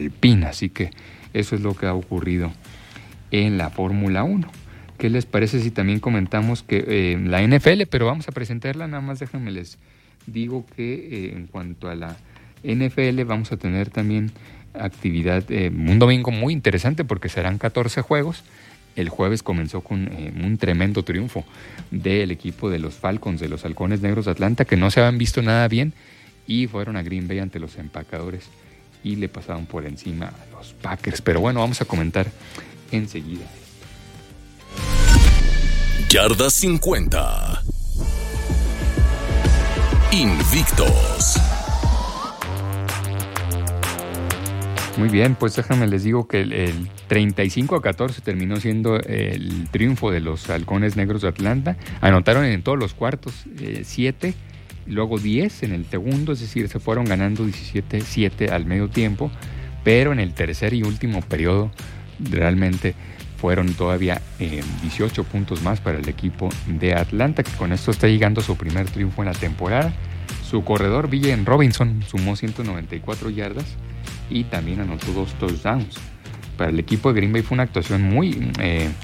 Alpine. Así que eso es lo que ha ocurrido en la Fórmula 1. ¿Qué les parece si también comentamos que la NFL, pero vamos a presentarla, nada más déjenme les digo que en cuanto a la NFL vamos a tener también actividad, un domingo muy interesante porque serán 14 juegos. El jueves comenzó con un tremendo triunfo del equipo de los Falcons, de los Halcones Negros de Atlanta, que no se habían visto nada bien y fueron a Green Bay ante los empacadores y le pasaron por encima a los Packers. Pero bueno, vamos a comentar enseguida. Yarda 50. Invictos. Muy bien, pues déjame les digo que el 35-14 terminó siendo el triunfo de los Halcones Negros de Atlanta. Anotaron en todos los cuartos 7, luego 10 en el segundo, es decir, se fueron ganando 17-7 al medio tiempo, pero en el tercer y último periodo realmente fueron todavía 18 puntos más para el equipo de Atlanta, que con esto está llegando a su primer triunfo en la temporada. Su corredor, Villan Robinson, sumó 194 yardas y también anotó 2 touchdowns. Para el equipo de Green Bay fue una actuación muy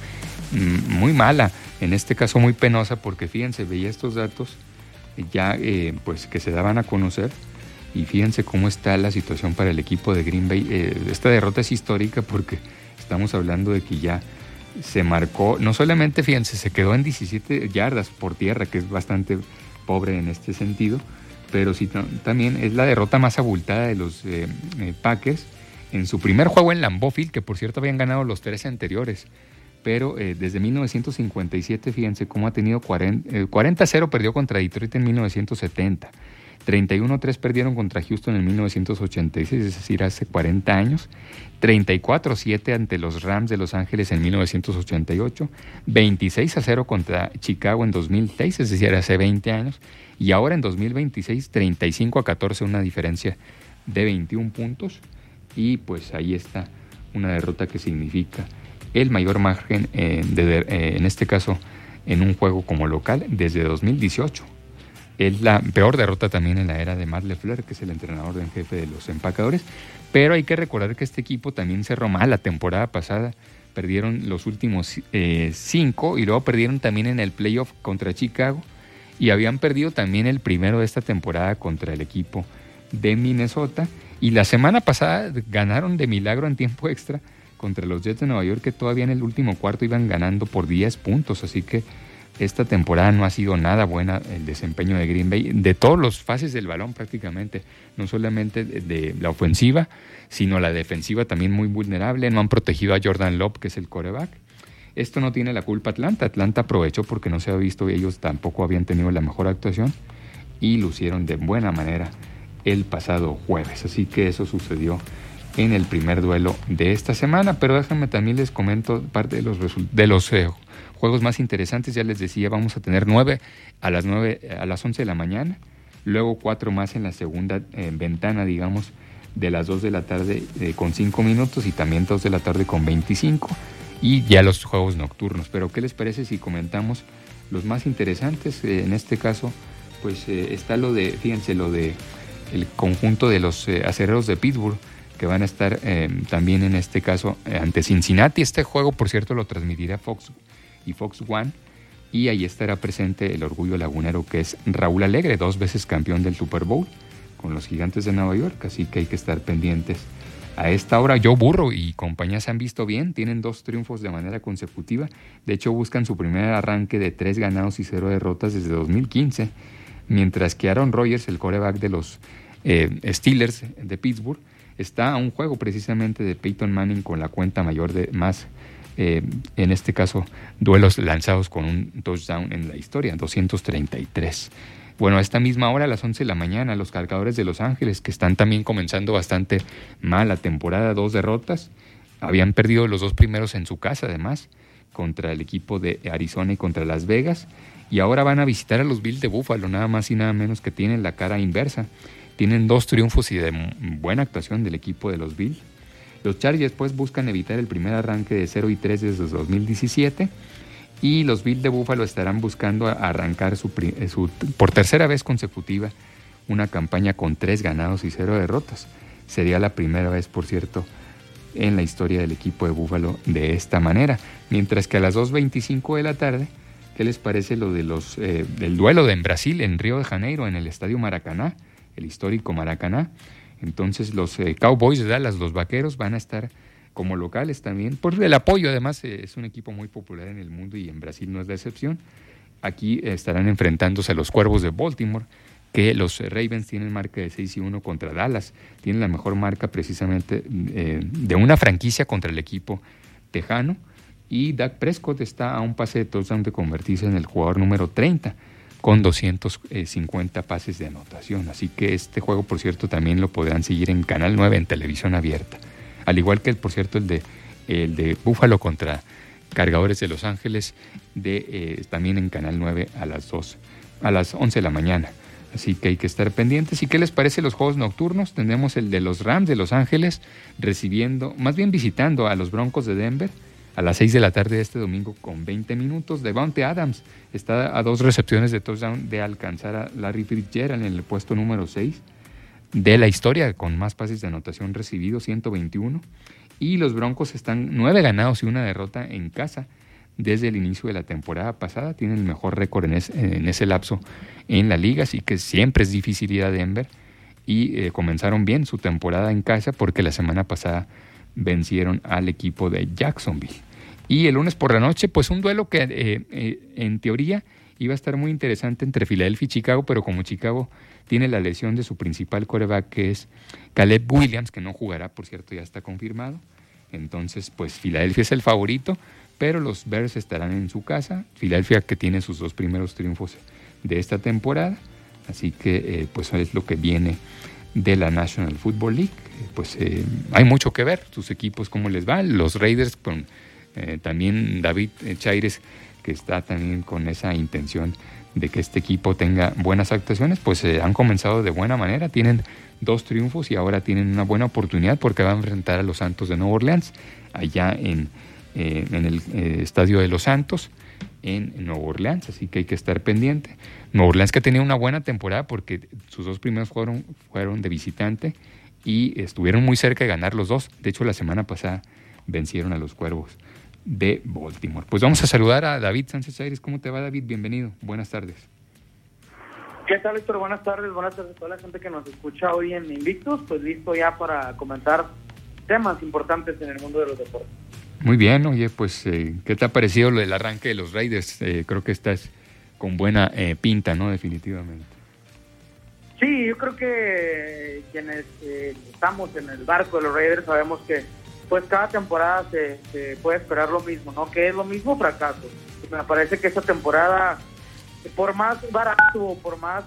mala, en este caso muy penosa, porque fíjense, veía estos datos ya pues que se daban a conocer y fíjense cómo está la situación para el equipo de Green Bay. Esta derrota es histórica porque estamos hablando de que ya se marcó, no solamente, fíjense, se quedó en 17 yardas por tierra, que es bastante pobre en este sentido, pero sí, también es la derrota más abultada de los Packers en su primer juego en Lambeau Field, que por cierto habían ganado los 13 anteriores, pero desde 1957, fíjense cómo ha tenido 40-0 perdió contra Detroit en 1970, 31-3 perdieron contra Houston en 1986, es decir, hace 40 años, 34-7 ante los Rams de Los Ángeles en 1988, 26-0 contra Chicago en 2006, es decir, hace 20 años, y ahora en 2026, 35-14, una diferencia de 21 puntos, y pues ahí está una derrota que significa el mayor margen, en este caso, en un juego como local desde 2018. Es la peor derrota también en la era de Matt LaFleur, que es el entrenador en jefe de los empacadores, pero hay que recordar que este equipo también cerró mal la temporada pasada, perdieron los últimos 5 y luego perdieron también en el playoff contra Chicago y habían perdido también el primero de esta temporada contra el equipo de Minnesota y la semana pasada ganaron de milagro en tiempo extra contra los Jets de Nueva York, que todavía en el último cuarto iban ganando por 10 puntos, así que esta temporada no ha sido nada buena el desempeño de Green Bay, de todas las fases del balón prácticamente, no solamente de la ofensiva, sino la defensiva también muy vulnerable, no han protegido a Jordan Love, que es el quarterback. Esto no tiene la culpa Atlanta aprovechó porque no se había visto, ellos tampoco habían tenido la mejor actuación y lucieron de buena manera el pasado jueves, así que eso sucedió en el primer duelo de esta semana, pero déjenme también les comento parte de los juegos más interesantes. Ya les decía, vamos a tener 9 a las 11 de la mañana, luego 4 más en la segunda ventana, digamos, de las 2 de la tarde con 5 minutos y también 2 de la tarde con 25 y ya los juegos nocturnos. Pero ¿qué les parece si comentamos los más interesantes? En este caso, pues está fíjense, lo de el conjunto de los Acereros de Pittsburgh, que van a estar también en este caso ante Cincinnati. Este juego, por cierto, lo transmitirá Fox y Fox One, y ahí estará presente el orgullo lagunero, que es Raúl Alegre, 2 veces campeón del Super Bowl con los Gigantes de Nueva York, así que hay que estar pendientes. A esta hora Joe Burrow y compañía se han visto bien, tienen 2 triunfos de manera consecutiva, de hecho buscan su primer arranque de 3 ganados y 0 derrotas desde 2015, mientras que Aaron Rodgers, el quarterback de los Steelers de Pittsburgh, está a un juego precisamente de Peyton Manning con la cuenta mayor de más, en este caso, duelos lanzados con un touchdown en la historia, 233. Bueno, a esta misma hora, a las 11 de la mañana, los Cargadores de Los Ángeles, que están también comenzando bastante mal la temporada, 2 derrotas, habían perdido los 2 primeros en su casa, además, contra el equipo de Arizona y contra Las Vegas, y ahora van a visitar a los Bills de Buffalo, nada más y nada menos, que tienen la cara inversa. Tienen 2 triunfos y de buena actuación del equipo de los Bills. Los Chargers pues buscan evitar el primer arranque de 0-3 desde 2017 y los Bills de Buffalo estarán buscando arrancar por tercera vez consecutiva una campaña con 3 ganados y 0 derrotas. Sería la primera vez, por cierto, en la historia del equipo de Búfalo de esta manera. Mientras que a las 2:25 de la tarde, ¿qué les parece lo de del duelo en Brasil, en Río de Janeiro, en el Estadio Maracaná, el histórico Maracaná? Entonces los Cowboys de Dallas, los Vaqueros, van a estar como locales también, por el apoyo. Además es un equipo muy popular en el mundo y en Brasil no es la excepción. Aquí estarán enfrentándose a los Cuervos de Baltimore, que los Ravens tienen marca de 6-1 contra Dallas. Tienen la mejor marca precisamente de una franquicia contra el equipo tejano. Y Dak Prescott está a un pase de touchdown de convertirse en el jugador número 30 con 250 pases de anotación. Así que este juego, por cierto, también lo podrán seguir en Canal 9 en televisión abierta. Al igual que, por cierto, el de Búfalo contra Cargadores de Los Ángeles, también en Canal 9 a las 11 de la mañana. Así que hay que estar pendientes. ¿Y qué les parece los juegos nocturnos? Tenemos el de los Rams de Los Ángeles visitando a los Broncos de Denver a las 6 de la tarde de este domingo con 20 minutos. Davante Adams está a 2 recepciones de touchdown de alcanzar a Larry Fitzgerald en el puesto número 6 de la historia con más pases de anotación recibidos, 121. Y los Broncos están 9 ganados y 1 derrota en casa desde el inicio de la temporada pasada. Tienen el mejor récord en ese lapso en la liga, así que siempre es difícil ir a Denver. Y comenzaron bien su temporada en casa porque la semana pasada vencieron al equipo de Jacksonville. Y el lunes por la noche, pues un duelo que en teoría iba a estar muy interesante entre Filadelfia y Chicago, pero como Chicago tiene la lesión de su principal quarterback, que es Caleb Williams, que no jugará, por cierto, ya está confirmado. Entonces, pues Filadelfia es el favorito, pero los Bears estarán en su casa. Filadelfia, que tiene sus 2 primeros triunfos de esta temporada. Así que, pues es lo que viene de la National Football League. Pues hay mucho que ver, sus equipos cómo les va. Los Raiders con también David Chaires, que está también con esa intención de que este equipo tenga buenas actuaciones, pues han comenzado de buena manera. Tienen 2 triunfos y ahora tienen una buena oportunidad porque van a enfrentar a los Santos de Nueva Orleans allá en el estadio de los Santos en Nueva Orleans, así que hay que estar pendiente. Nueva Orleans, que tenía una buena temporada porque sus 2 primeros fueron de visitante y estuvieron muy cerca de ganar los 2. De hecho, la semana pasada vencieron a los Cuervos de Baltimore. Pues vamos a saludar a David Sánchez Aires. ¿Cómo te va, David? Bienvenido. Buenas tardes. ¿Qué tal, Héctor? Buenas tardes a toda la gente que nos escucha hoy en Invictus. Pues listo ya para comentar temas importantes en el mundo de los deportes. Muy bien, oye, pues ¿qué te ha parecido lo del arranque de los Raiders? Creo que estás con buena pinta, ¿no? Definitivamente. Sí, yo creo que quienes estamos en el barco de los Raiders sabemos que pues cada temporada se puede esperar lo mismo, ¿no? Que es lo mismo, fracaso. Me parece que esta temporada, por más barato, por más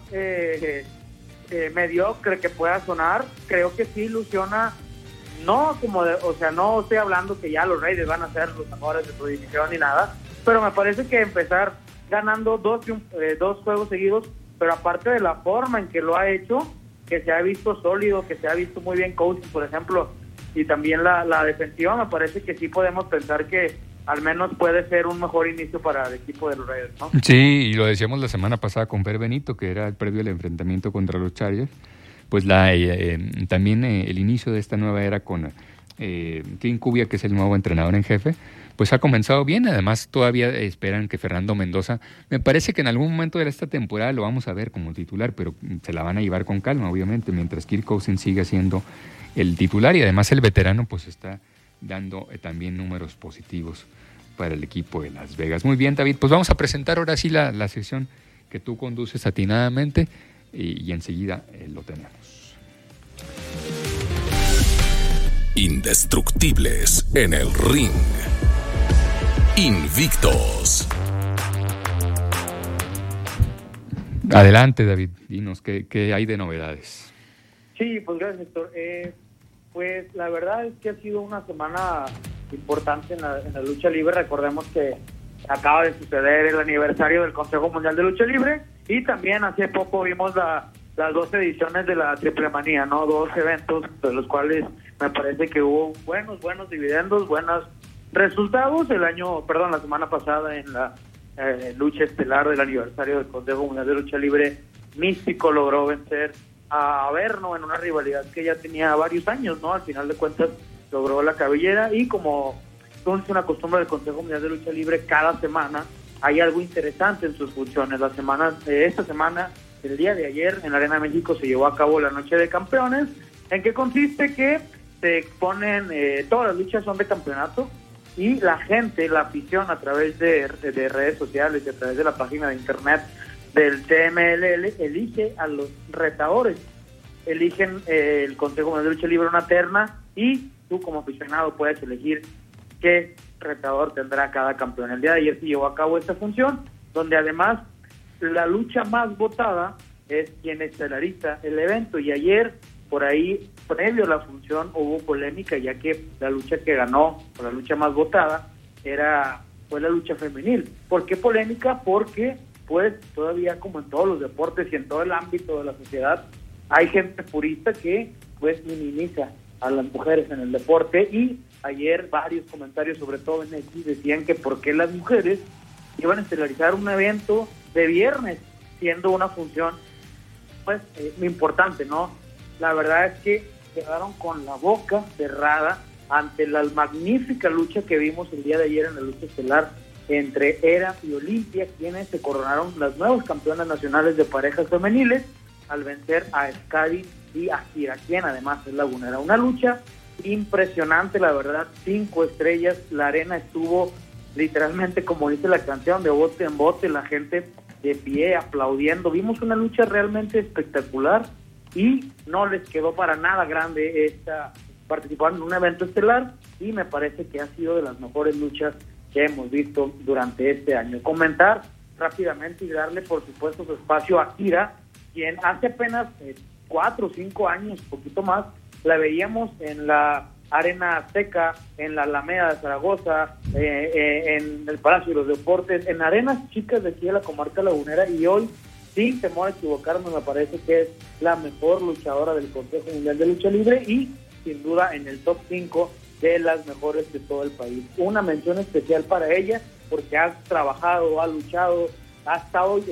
mediocre que pueda sonar, creo que sí ilusiona. No no estoy hablando que ya los Raiders van a ser los mejores de su división ni nada, pero me parece que empezar ganando dos juegos seguidos, pero aparte de la forma en que lo ha hecho, que se ha visto sólido, que se ha visto muy bien coaching, por ejemplo, y también la defensiva, me parece que sí podemos pensar que al menos puede ser un mejor inicio para el equipo de los Raiders, ¿no? Sí, y lo decíamos la semana pasada con Per Benito, que era el previo al enfrentamiento contra los Chargers. Pues también el inicio de esta nueva era con Clint Kubiak, que es el nuevo entrenador en jefe, pues ha comenzado bien. Además, todavía esperan que Fernando Mendoza, me parece que en algún momento de esta temporada lo vamos a ver como titular, pero se la van a llevar con calma, obviamente, mientras Kirk Cousins sigue siendo el titular, y además el veterano pues está dando también números positivos para el equipo de Las Vegas. Muy bien, David, pues vamos a presentar ahora sí la sección que tú conduces atinadamente y enseguida lo tenemos. Indestructibles en el ring. Invictos. Adelante, David, dinos qué hay de novedades. Sí, pues gracias, Héctor. Pues la verdad es que ha sido una semana importante en la lucha libre. Recordemos que acaba de suceder el aniversario del Consejo Mundial de Lucha Libre y también hace poco vimos las 2 ediciones de la Triple Manía, ¿no? 2 eventos de los cuales me parece que hubo buenos dividendos, buenos resultados. La semana pasada en la lucha estelar del aniversario del Consejo Mundial de Lucha Libre, Místico logró vencer a Averno en una rivalidad que ya tenía varios años, ¿no? Al final de cuentas logró la cabellera y como es una costumbre del Consejo Mundial de Lucha Libre, cada semana hay algo interesante en sus funciones. Esta semana, el día de ayer, en la Arena México se llevó a cabo la Noche de Campeones, en que consiste que se exponen, todas las luchas son de campeonato, y la gente, la afición, a través de redes sociales y a través de la página de internet del CMLL, elige a los retadores. Eligen el Consejo Mundial de Lucha Libre una terna, y tú como aficionado puedes elegir qué retador tendrá cada campeón. El día de ayer se llevó a cabo esta función, donde además la lucha más votada es quien estelariza el evento, y ayer, por ahí, previo a la función, hubo polémica, ya que la lucha que ganó, o la lucha más votada, fue la lucha femenil. ¿Por qué polémica? Porque, pues, todavía, como en todos los deportes y en todo el ámbito de la sociedad, hay gente purista que, pues, minimiza a las mujeres en el deporte, y ayer varios comentarios, sobre todo en X, decían que por qué las mujeres iban a estelarizar un evento de viernes, siendo una función, pues, muy importante, ¿no? La verdad es que quedaron con la boca cerrada ante la magnífica lucha que vimos el día de ayer en la lucha estelar entre Era y Olimpia, quienes se coronaron las nuevas campeonas nacionales de parejas femeniles al vencer a Scadi y a Akira, quien además es lagunera. Una lucha impresionante, la verdad, 5 estrellas, la arena estuvo literalmente, como dice la canción, de bote en bote, la gente de pie aplaudiendo. Vimos una lucha realmente espectacular y no les quedó para nada grande participar en un evento estelar, y me parece que ha sido de las mejores luchas que hemos visto durante este año. Comentar rápidamente y darle por supuesto su espacio a Akira, quien hace apenas 4 o 5 años, poquito más, la veíamos en la Arena Azteca, en la Alameda de Zaragoza, en el Palacio de los Deportes, en arenas chicas de aquí de la comarca lagunera, y hoy, sin temor a equivocarme, me parece que es la mejor luchadora del Consejo Mundial de Lucha Libre y sin duda en el top 5 de las mejores de todo el país. Una mención especial para ella porque ha trabajado, ha luchado, ha estado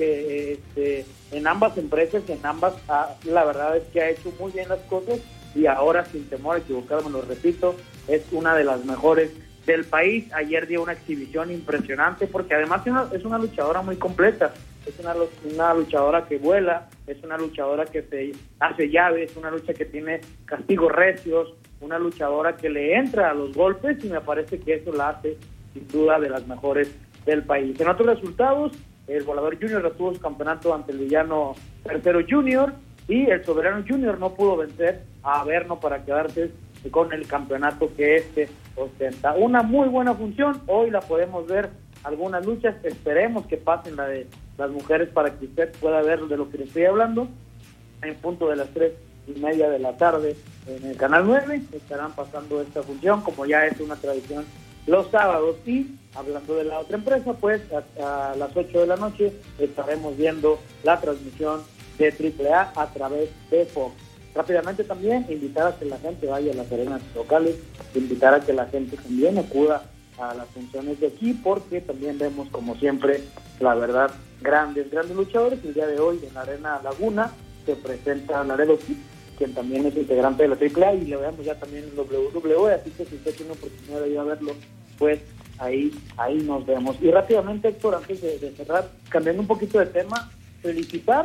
en ambas empresas, la verdad es que ha hecho muy bien las cosas, y ahora, sin temor a equivocarme, lo repito, es una de las mejores del país. Ayer dio una exhibición impresionante porque además es una luchadora muy completa. Es una luchadora que vuela, es una luchadora que se hace llaves, una lucha que tiene castigos recios, una luchadora que le entra a los golpes, y me parece que eso la hace sin duda de las mejores del país. En otros resultados, el Volador Junior retuvo su campeonato ante el villano Tercero Junior, y el Soberano Junior no pudo vencer a Averno para quedarse con el campeonato que ostenta. Una muy buena función, hoy la podemos ver algunas luchas, esperemos que pasen la de las mujeres para que usted pueda ver de lo que le estoy hablando. En punto de las 3:30 de la tarde en el Canal 9 estarán pasando esta función, como ya es una tradición los sábados. Y hablando de la otra empresa, pues a las 8 de la noche estaremos viendo la transmisión de AAA a través de Fox. Rápidamente también invitar a que la gente vaya a las arenas locales, invitar a que la gente también acuda a las funciones de aquí, porque también vemos, como siempre, la verdad, grandes luchadores. El día de hoy en la Arena Laguna se presenta Laredo Kid, quien también es integrante de la AAA, y lo vemos ya también en WWE, así que si usted tiene oportunidad de ir a verlo, pues ahí nos vemos. Y rápidamente, Héctor, antes de cerrar, cambiando un poquito de tema, felicitar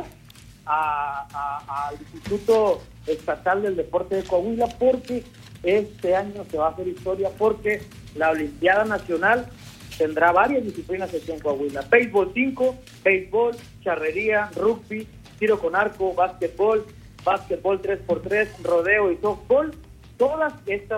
al Instituto Estatal del Deporte de Coahuila, porque este año se va a hacer historia, porque la Olimpiada Nacional tendrá varias disciplinas aquí en Coahuila: béisbol 5, béisbol, charrería, rugby, tiro con arco, básquetbol 3x3, rodeo y softball. Todas estas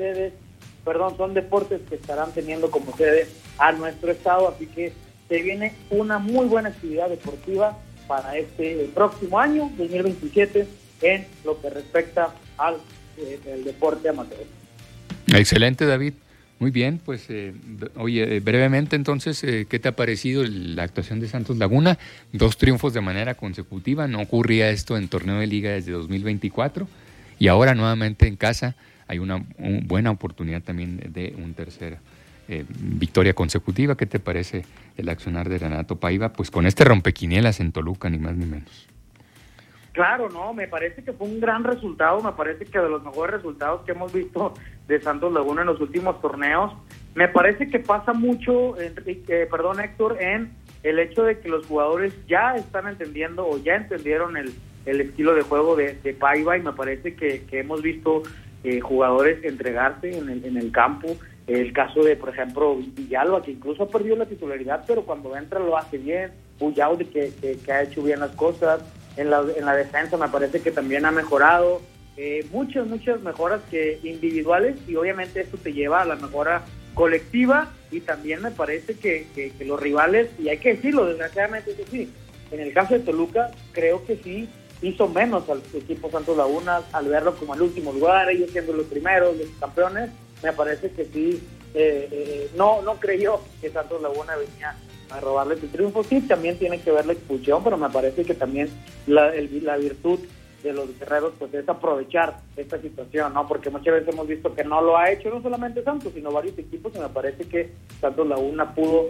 son deportes que estarán teniendo como sede a nuestro estado, así que se viene una muy buena actividad deportiva para el próximo año, 2027, en lo que respecta al el deporte amateur. Excelente, David. Muy bien, pues oye, brevemente entonces, ¿qué te ha parecido la actuación de Santos Laguna? 2 triunfos de manera consecutiva, no ocurría esto en torneo de liga desde 2024, y ahora nuevamente en casa hay una buena oportunidad también de un tercer victoria consecutiva. ¿Qué te parece el accionar de Renato Paiva? Pues con este rompequinielas en Toluca, ni más ni menos. Claro, no, me parece que fue un gran resultado, me parece que de los mejores resultados que hemos visto de Santos Laguna en los últimos torneos. Me parece que pasa mucho, Héctor, en el hecho de que los jugadores ya están entendiendo o ya entendieron el estilo de juego de Paiva, y me parece que hemos visto jugadores entregarse en el campo. El caso de, por ejemplo, Villalba, que incluso ha perdido la titularidad, pero cuando entra lo hace bien. Ullaudi, que ha hecho bien las cosas. En la defensa me parece que también ha mejorado. Muchas mejoras individuales, y obviamente esto te lleva a la mejora colectiva, y también me parece que los rivales, y hay que decirlo, desgraciadamente que sí, en el caso de Toluca creo que sí hizo menos al equipo Santos Laguna al verlo como el último lugar, ellos siendo los primeros, los campeones. Me parece que sí, no creyó que Santos Laguna venía a robarle el triunfo. Sí, también tiene que ver la expulsión, pero me parece que también la virtud de los guerreros pues es aprovechar esta situación, ¿no? Porque muchas veces hemos visto que no lo ha hecho no solamente Santos, sino varios equipos, y me parece que Santos Laguna pudo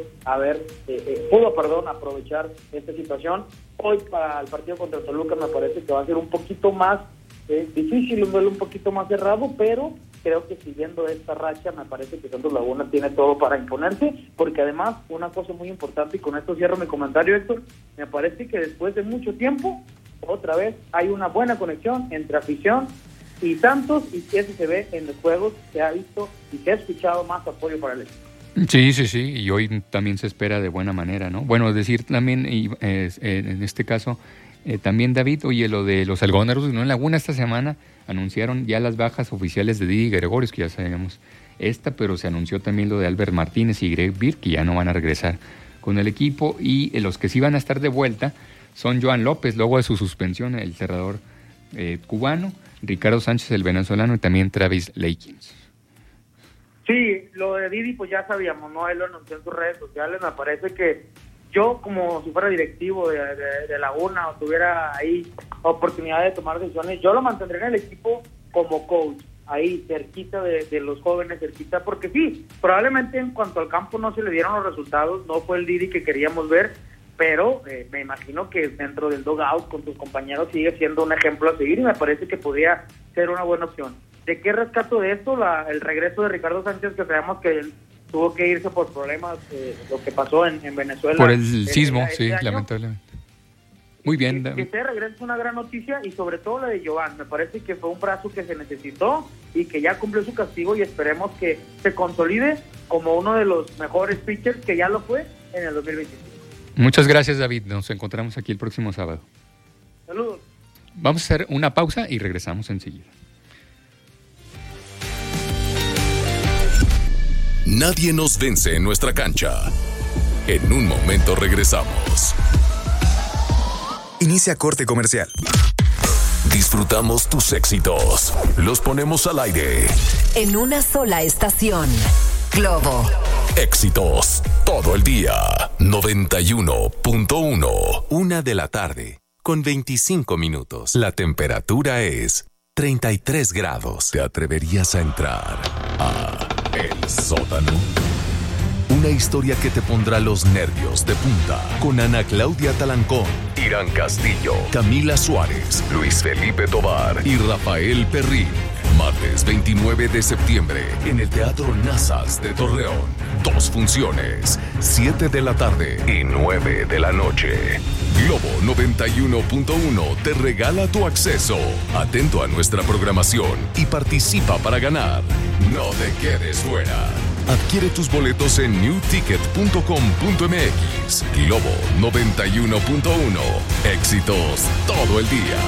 aprovechar esta situación. Hoy para el partido contra Toluca me parece que va a ser un poquito más difícil, un duelo un poquito más cerrado, pero creo que siguiendo esta racha me parece que Santos Laguna tiene todo para imponerse, porque además una cosa muy importante, y con esto cierro mi comentario, Héctor, me parece que después de mucho tiempo otra vez hay una buena conexión entre afición y Santos, y eso se ve en los juegos, se ha visto y se ha escuchado más apoyo para el equipo. Sí, y hoy también se espera de buena manera, ¿no? Bueno, es decir, también en este caso, también David, oye, lo de los algodoneros de Unión Laguna esta semana anunciaron ya las bajas oficiales de Didi Gregorius, que ya sabíamos pero se anunció también lo de Albert Martínez y Greg Birk, que ya no van a regresar con el equipo, y los que sí van a estar de vuelta son Joan López, luego de su suspensión, el cerrador cubano, Ricardo Sánchez, el venezolano, y también Travis Lakins. Sí, lo de Didi pues ya sabíamos, ¿no? Él lo anunció en sus redes sociales. Me parece que yo, como si fuera directivo de Laguna o tuviera ahí oportunidad de tomar decisiones, yo lo mantendré en el equipo como coach, ahí cerquita de los jóvenes, cerquita, porque sí, probablemente en cuanto al campo no se le dieron los resultados, no fue el Didi que queríamos ver, pero me imagino que dentro del dugout con tus compañeros sigue siendo un ejemplo a seguir, y me parece que podría ser una buena opción. ¿De qué rescato de esto? El regreso de Ricardo Sánchez, que sabemos que él tuvo que irse por problemas, lo que pasó en Venezuela. Por el sismo, sí, lamentablemente. Muy bien. Que este regreso es una gran noticia, y sobre todo la de Joan. Me parece que fue un brazo que se necesitó y que ya cumplió su castigo, y esperemos que se consolide como uno de los mejores pitchers, que ya lo fue en el 2025. Muchas gracias, David. Nos encontramos aquí el próximo sábado. Saludos. Vamos a hacer una pausa y regresamos enseguida. Nadie nos vence en nuestra cancha. En un momento regresamos. Inicia corte comercial. Disfrutamos tus éxitos. Los ponemos al aire. En una sola estación. Globo. Éxitos todo el día. 91.1. 1:00 con 25 minutos. La temperatura es 33 grados. ¿Te atreverías a entrar a El Sótano? Una historia que te pondrá los nervios de punta. Con Ana Claudia Talancón, Irán Castillo, Camila Suárez, Luis Felipe Tovar y Rafael Perrín. Martes 29 de septiembre en el Teatro Nazas de Torreón. 2 funciones, 7 de la tarde y 9 de la noche. Globo 91.1 te regala tu acceso. Atento a nuestra programación y participa para ganar. No te quedes fuera. Adquiere tus boletos en newticket.com.mx. Globo 91.1. Éxitos todo el día.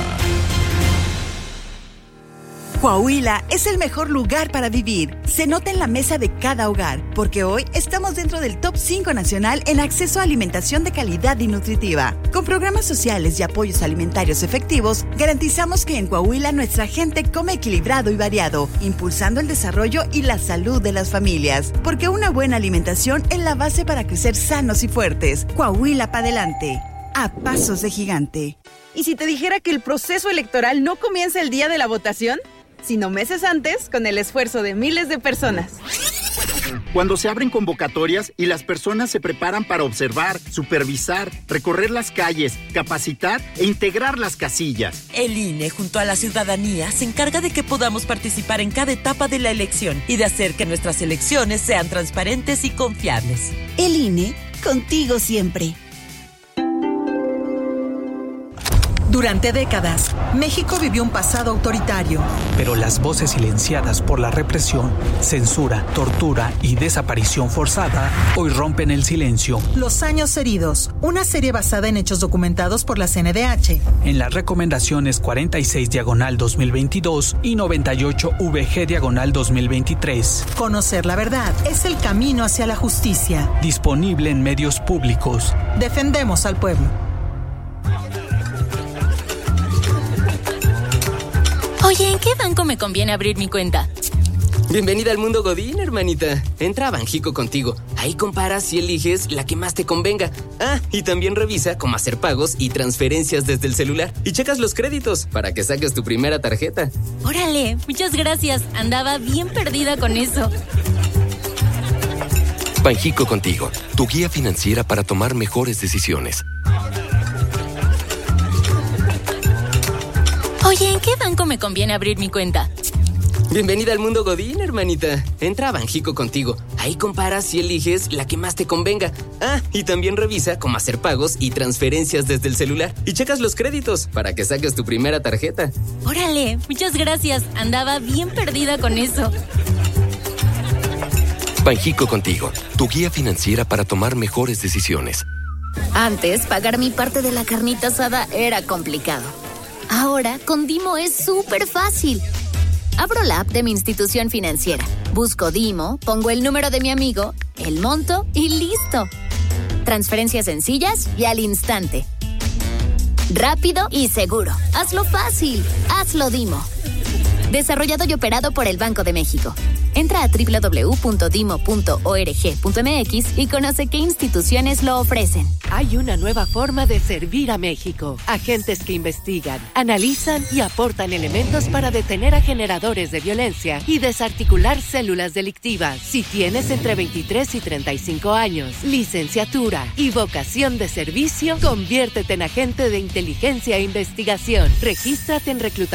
Coahuila es el mejor lugar para vivir. Se nota en la mesa de cada hogar, porque hoy estamos dentro del top 5 nacional en acceso a alimentación de calidad y nutritiva. Con programas sociales y apoyos alimentarios efectivos, garantizamos que en Coahuila nuestra gente come equilibrado y variado, impulsando el desarrollo y la salud de las familias. Porque una buena alimentación es la base para crecer sanos y fuertes. Coahuila para adelante. A pasos de gigante. ¿Y si te dijera que el proceso electoral no comienza el día de la votación, sino meses antes, con el esfuerzo de miles de personas? Cuando se abren convocatorias y las personas se preparan para observar, supervisar, recorrer las calles, capacitar e integrar las casillas. El INE, junto a la ciudadanía, se encarga de que podamos participar en cada etapa de la elección y de hacer que nuestras elecciones sean transparentes y confiables. El INE, contigo siempre. Durante décadas, México vivió un pasado autoritario. Pero las voces silenciadas por la represión, censura, tortura y desaparición forzada hoy rompen el silencio. Los años heridos, una serie basada en hechos documentados por la CNDH. En las recomendaciones 46/2022 y 98VG/2023. Conocer la verdad es el camino hacia la justicia. Disponible en medios públicos. Defendemos al pueblo. Oye, ¿en qué banco me conviene abrir mi cuenta? Bienvenida al mundo Godín, hermanita. Entra a Banjico Contigo. Ahí comparas y eliges la que más te convenga. Ah, y también revisa cómo hacer pagos y transferencias desde el celular. Y checas los créditos para que saques tu primera tarjeta. Órale, muchas gracias. Andaba bien perdida con eso. Banjico Contigo, tu guía financiera para tomar mejores decisiones. Oye, ¿en qué banco me conviene abrir mi cuenta? Bienvenida al mundo Godín, hermanita. Entra a Banjico Contigo. Ahí comparas y eliges la que más te convenga. Ah, y también revisa cómo hacer pagos y transferencias desde el celular. Y checas los créditos para que saques tu primera tarjeta. Órale, muchas gracias. Andaba bien perdida con eso. Banjico Contigo, tu guía financiera para tomar mejores decisiones. Antes, pagar mi parte de la carnita asada era complicado. Ahora, con Dimo es súper fácil. Abro la app de mi institución financiera, busco Dimo, pongo el número de mi amigo, el monto y listo. Transferencias sencillas y al instante. Rápido y seguro. Hazlo fácil. Hazlo Dimo. Desarrollado y operado por el Banco de México. Entra a www.dimo.org.mx y conoce qué instituciones lo ofrecen. Hay una nueva forma de servir a México. Agentes que investigan, analizan y aportan elementos para detener a generadores de violencia y desarticular células delictivas. Si tienes entre 23 y 35 años, licenciatura y vocación de servicio, conviértete en agente de inteligencia e investigación. Regístrate en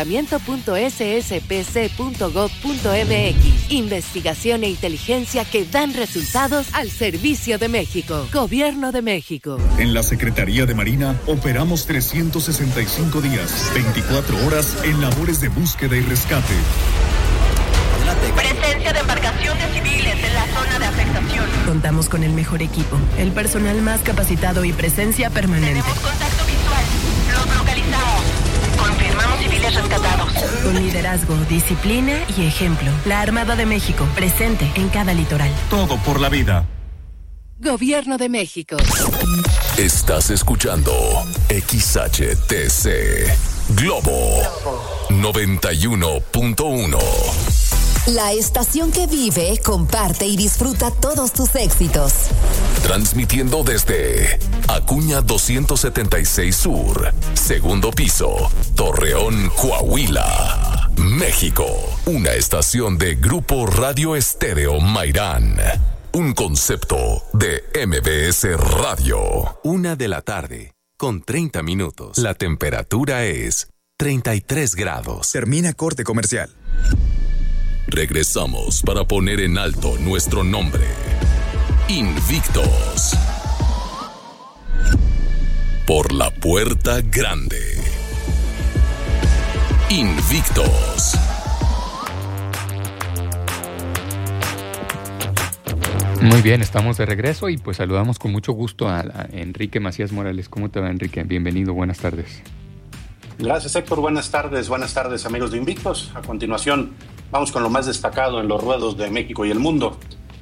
reclutamiento.sspc.gov.mx. Investigación e inteligencia que dan resultados al servicio de México. Gobierno de México. En la Secretaría de Marina operamos 365 días, 24 horas en labores de búsqueda y rescate. Presencia de embarcaciones civiles en la zona de afectación. Contamos con el mejor equipo, el personal más capacitado y presencia permanente. Tenemos contacto visual. Los localizamos. Confirmamos civiles rescatados. Con liderazgo, disciplina y ejemplo. La Armada de México, presente en cada litoral. Todo por la vida. Gobierno de México. Estás escuchando XHTC Globo 91.1. La estación que vive, comparte y disfruta todos tus éxitos. Transmitiendo desde Acuña 276 Sur, segundo piso, Torreón, Coahuila, México. Una estación de Grupo Radio Estéreo Mairán. Un concepto de MBS Radio. 1:30 La temperatura es 33 grados. Termina corte comercial. Regresamos para poner en alto nuestro nombre. Invictos. Por la puerta grande. Invictos. Muy bien, estamos de regreso y pues saludamos con mucho gusto a Enrique Macías Morales. ¿Cómo te va, Enrique? Bienvenido, buenas tardes. Gracias, Héctor. Buenas tardes, amigos de Invictos. A continuación, vamos con lo más destacado en los ruedos de México y el mundo.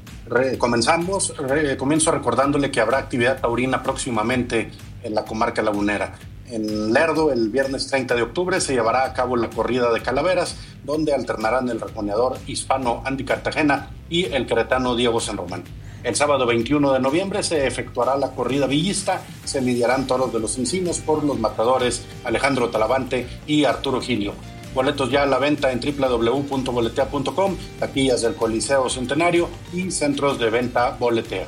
Comienzo recordándole que habrá actividad taurina próximamente en la comarca lagunera. En Lerdo, el viernes 30 de octubre, se llevará a cabo la corrida de calaveras, donde alternarán el rejoneador hispano Andy Cartagena y el queretano Diego San Román. El sábado 21 de noviembre se efectuará la corrida villista, se lidiarán toros de los encinos por los matadores Alejandro Talavante y Arturo Gilio. Boletos ya a la venta en www.boletea.com, taquillas del Coliseo Centenario y centros de venta Boletea.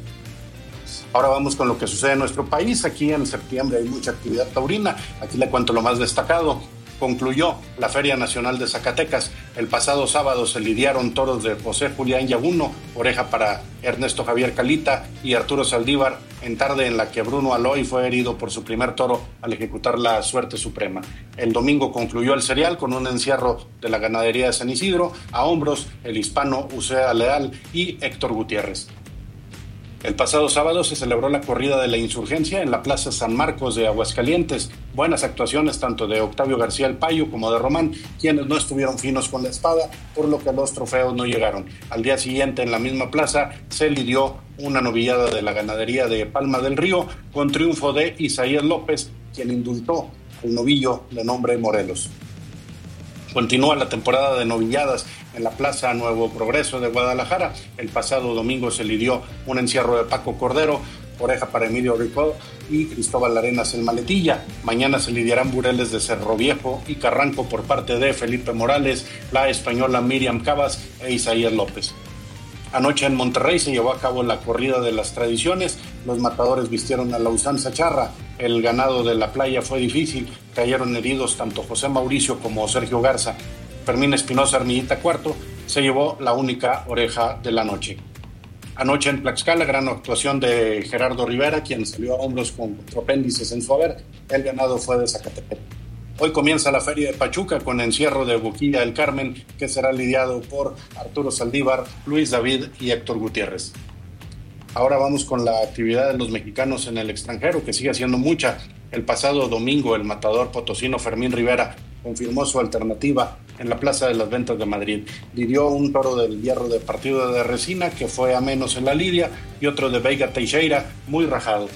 Ahora vamos con lo que sucede en nuestro país. Aquí en septiembre hay mucha actividad taurina. Aquí le cuento lo más destacado. Concluyó la Feria Nacional de Zacatecas. El pasado sábado se lidiaron toros de José Julián Yaguno, oreja para Ernesto Javier Calita y Arturo Saldívar, en tarde en la que Bruno Aloy fue herido por su primer toro al ejecutar la suerte suprema. El domingo concluyó el serial con un encierro de la ganadería de San Isidro, a hombros el hispano Usea Leal y Héctor Gutiérrez. El pasado sábado se celebró la corrida de la Insurgencia en la Plaza San Marcos de Aguascalientes. Buenas actuaciones tanto de Octavio García el Payo como de Román, quienes no estuvieron finos con la espada, por lo que los trofeos no llegaron. Al día siguiente, en la misma plaza, se lidió una novillada de la ganadería de Palma del Río, con triunfo de Isaías López, quien indultó al novillo de nombre Morelos. Continúa la temporada de novilladas en la Plaza Nuevo Progreso de Guadalajara. El pasado domingo se lidió un encierro de Paco Cordero, oreja para Emilio Ricó y Cristóbal Arenas el Maletilla. Mañana se lidiarán bureles de Cerro Viejo y Carranco por parte de Felipe Morales, la española Miriam Cabas e Isaías López. Anoche en Monterrey se llevó a cabo la corrida de las tradiciones. Los matadores vistieron a la usanza charra. El ganado de la playa fue difícil. Cayeron heridos tanto José Mauricio como Sergio Garza. Fermín Espinosa Armillita Cuarto se llevó la única oreja de la noche. Anoche en Tlaxcala, gran actuación de Gerardo Rivera, quien salió a hombros con apéndices en su haber. El ganado fue de Zacatepec. Hoy comienza la Feria de Pachuca con encierro de Boquilla del Carmen, que será lidiado por Arturo Saldívar, Luis David y Héctor Gutiérrez. Ahora vamos con la actividad de los mexicanos en el extranjero, que sigue siendo mucha. El pasado domingo, el matador potosino Fermín Rivera confirmó su alternativa en la Plaza de las Ventas de Madrid. Lidió un toro del hierro de partido de Resina, que fue a menos en la lidia, y otro de Veiga Teixeira, muy rajado.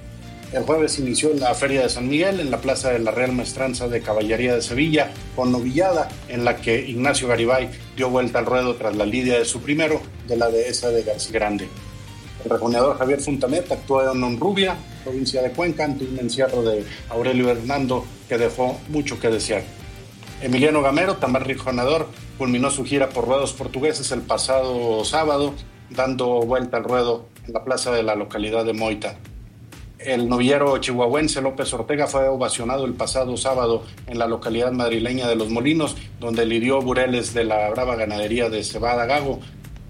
El jueves inició la Feria de San Miguel en la Plaza de la Real Maestranza de Caballería de Sevilla, con novillada en la que Ignacio Garibay dio vuelta al ruedo tras la lidia de su primero, de la dehesa de García Grande. El rejoneador Javier Funtamet actuó en Honrubia, provincia de Cuenca, ante un encierro de Aurelio Hernando que dejó mucho que desear. Emiliano Gamero, también rejoneador, culminó su gira por ruedos portugueses el pasado sábado, dando vuelta al ruedo en la plaza de la localidad de Moita. El novillero chihuahuense López Ortega fue ovacionado el pasado sábado en la localidad madrileña de Los Molinos, donde lidió bureles de la brava ganadería de Cebada Gago.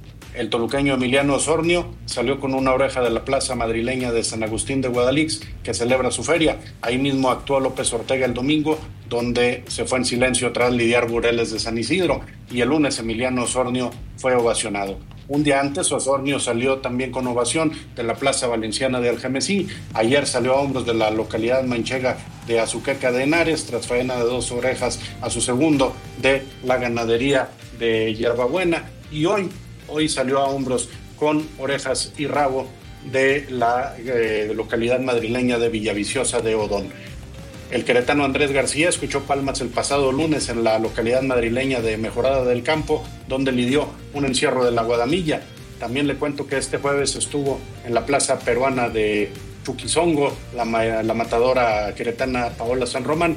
El toluqueño Emiliano Osornio salió con una oreja de la plaza madrileña de San Agustín de Guadalix, que celebra su feria. Ahí mismo actuó López Ortega el domingo, donde se fue en silencio tras lidiar bureles de San Isidro, y el lunes Emiliano Osornio fue ovacionado. Un día antes, Osornio salió también con ovación de la Plaza Valenciana de Algemesí. Ayer salió a hombros de la localidad manchega de Azuqueca de Henares, tras faena de 2 orejas a su segundo de la ganadería de Hierbabuena. Y hoy salió a hombros con orejas y rabo de la localidad madrileña de Villaviciosa de Odón. El queretano Andrés García escuchó palmas el pasado lunes en la localidad madrileña de Mejorada del Campo, donde lidió un encierro de la Guadamilla. También le cuento que este jueves estuvo en la plaza peruana de Chuquizongo, la matadora queretana Paola San Román,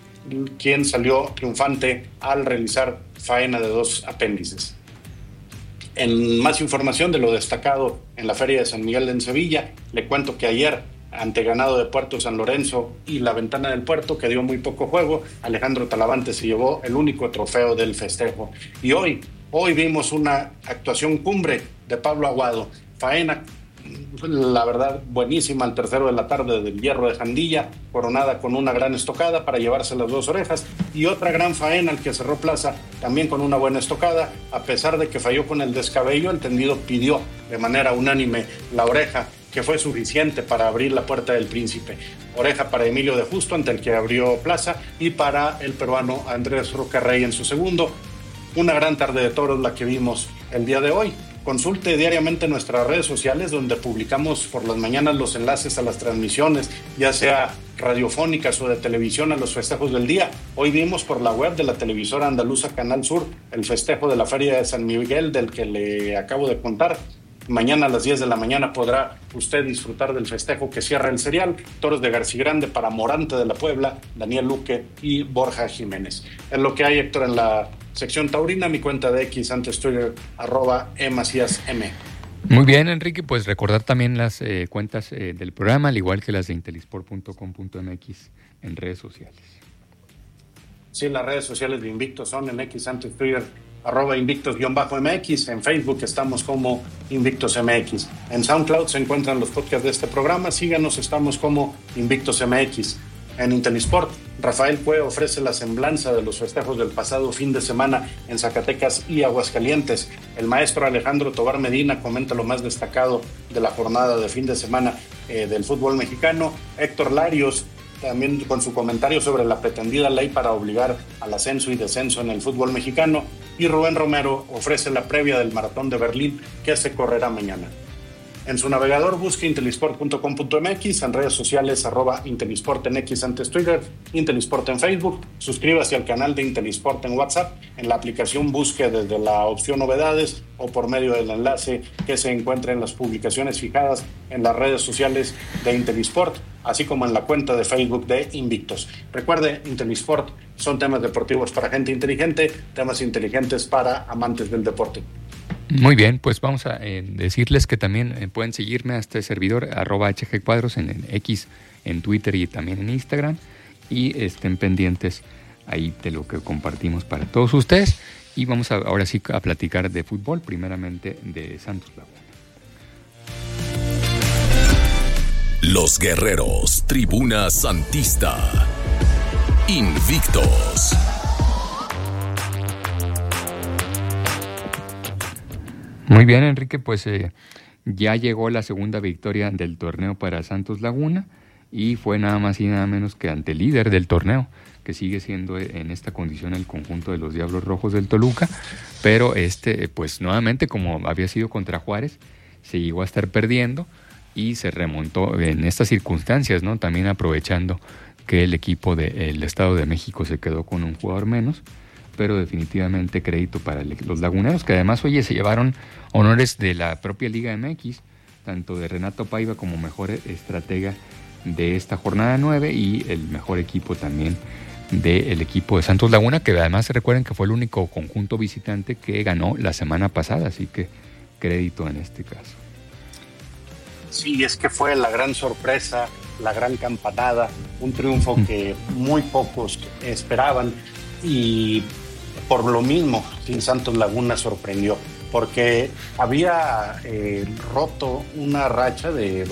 quien salió triunfante al realizar faena de 2 apéndices. En más información de lo destacado en la Feria de San Miguel en Sevilla, le cuento que ayer, ante ganado de Puerto San Lorenzo y la Ventana del Puerto, que dio muy poco juego, Alejandro Talavante se llevó el único trofeo del festejo. Y hoy vimos una actuación cumbre de Pablo Aguado, faena, la verdad, buenísima, al tercero de la tarde del hierro de Jandilla, coronada con una gran estocada para llevarse las 2 orejas, y otra gran faena al que cerró plaza, también con una buena estocada. A pesar de que falló con el descabello, el tendido pidió de manera unánime la oreja, que fue suficiente para abrir la puerta del Príncipe. Oreja para Emilio de Justo, ante el que abrió plaza, y para el peruano Andrés Rocarrey en su segundo. Una gran tarde de toros la que vimos el día de hoy. Consulte diariamente nuestras redes sociales, donde publicamos por las mañanas los enlaces a las transmisiones, ya sea radiofónicas o de televisión, a los festejos del día. Hoy vimos por la web de la televisora andaluza Canal Sur el festejo de la Feria de San Miguel, del que le acabo de contar. Mañana a las 10 de la mañana podrá usted disfrutar del festejo que cierra el serial. Toros de Garcigrande para Morante de la Puebla, Daniel Luque y Borja Jiménez. Es lo que hay, Héctor, en la sección taurina. Mi cuenta de X antes Twitter, @emacíasm. Muy bien, Enrique, pues recordar también las cuentas del programa, al igual que las de intelisport.com.mx en redes sociales. Sí, las redes sociales de Invictos son en X antes Twitter, @Invictos_MX. En Facebook estamos como InvictosMX. En SoundCloud se encuentran los podcasts de este programa. Síganos, estamos como InvictosMX. En Intelisport, Rafael Cue ofrece la semblanza de los festejos del pasado fin de semana en Zacatecas y Aguascalientes. El maestro Alejandro Tobar Medina comenta lo más destacado de la jornada de fin de semana del fútbol mexicano. Héctor Larios también con su comentario sobre la pretendida ley para obligar al ascenso y descenso en el fútbol mexicano. Y Rubén Romero ofrece la previa del Maratón de Berlín que se correrá mañana. En su navegador busque intelisport.com.mx, en redes sociales @Intelisport en X antes Twitter, Intelisport en Facebook, suscríbase al canal de Intelisport en WhatsApp, en la aplicación busque desde la opción novedades o por medio del enlace que se encuentra en las publicaciones fijadas en las redes sociales de Intelisport, así como en la cuenta de Facebook de Invictos. Recuerde, Intelisport son temas deportivos para gente inteligente, temas inteligentes para amantes del deporte. Muy bien, pues vamos a decirles que también pueden seguirme a este servidor @HGcuadros en X, en Twitter y también en Instagram, y estén pendientes ahí de lo que compartimos para todos ustedes. Y vamos ahora sí a platicar de fútbol, primeramente de Santos Laguna. Los Guerreros, Tribuna Santista, Invictos. Muy bien, Enrique, pues ya llegó la segunda victoria del torneo para Santos Laguna y fue nada más y nada menos que ante el líder del torneo, que sigue siendo en esta condición el conjunto de los Diablos Rojos del Toluca, pero pues nuevamente, como había sido contra Juárez, se llegó a estar perdiendo y se remontó en estas circunstancias, ¿no? También aprovechando que el equipo del Estado de México se quedó con un jugador menos, pero definitivamente crédito para los laguneros, que además, oye, se llevaron honores de la propia Liga MX, tanto de Renato Paiva como mejor estratega de esta jornada 9 y el mejor equipo también del equipo de Santos Laguna, que además recuerden que fue el único conjunto visitante que ganó la semana pasada, así que crédito en este caso. Sí, es que fue la gran sorpresa, la gran campanada, un triunfo que muy pocos esperaban y por lo mismo Santos Laguna sorprendió, porque había roto una racha de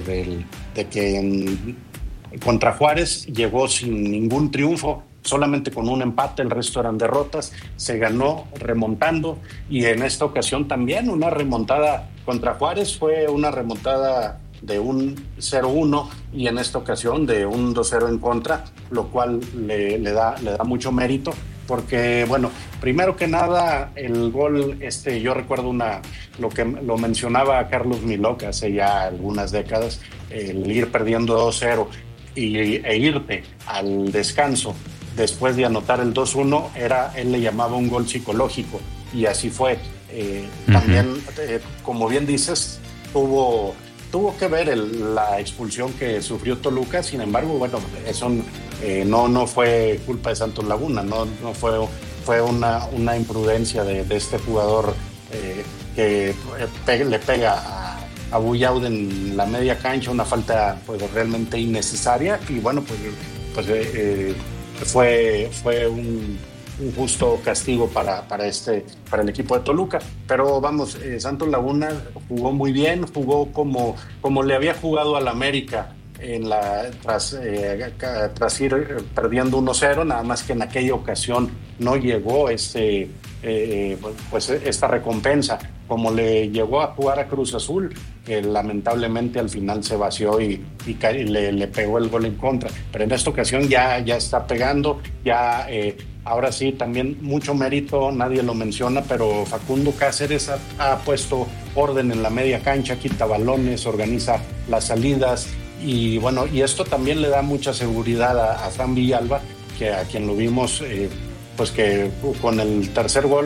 que contra Juárez llegó sin ningún triunfo, solamente con un empate, el resto eran derrotas, se ganó remontando y en esta ocasión también una remontada contra Juárez, fue una remontada de un 0-1 y en esta ocasión de un 2-0 en contra, lo cual le da mucho mérito, porque bueno, primero que nada el gol, yo recuerdo lo mencionaba Carlos Milok hace ya algunas décadas, el ir perdiendo 2-0 e irte al descanso después de anotar el 2-1, él le llamaba un gol psicológico y así fue. También, como bien dices, tuvo que ver la expulsión que sufrió Toluca, sin embargo, bueno, eso no fue culpa de Santos Laguna, no fue una imprudencia de este jugador que le pega a Buyaud en la media cancha, una falta pues realmente innecesaria y bueno, pues fue un justo castigo para el equipo de Toluca, pero vamos, Santos Laguna jugó muy bien, jugó como le había jugado al América tras ir perdiendo 1-0, nada más que en aquella ocasión no llegó esta recompensa, como le llegó a jugar a Cruz Azul, que lamentablemente al final se vació y le pegó el gol en contra, pero en esta ocasión ya está pegando, ahora sí, también mucho mérito, nadie lo menciona, pero Facundo Cáceres ha puesto orden en la media cancha, quita balones, organiza las salidas y bueno, y esto también le da mucha seguridad a Fran Villalba, que a quien lo vimos, pues que con el tercer gol